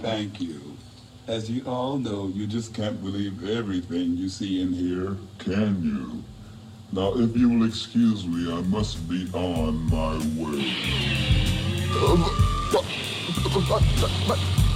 Thank you. As you all know, you just can't believe everything you see in here, can you? Now, if you will excuse me, I must be on my way.